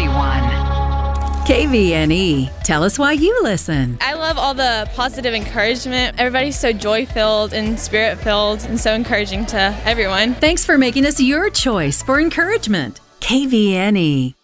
91. KVNE. Tell us why you listen. I love all the positive encouragement. Everybody's so joy-filled and spirit-filled and so encouraging to everyone. Thanks for making us your choice for encouragement. KVNE.